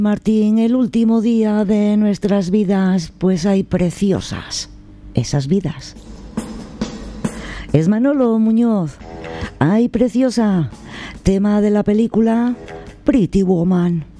Martín, el último día de nuestras vidas, pues hay preciosas esas vidas. Es Manolo Muñoz. Ay, preciosa. Tema de la película Pretty Woman.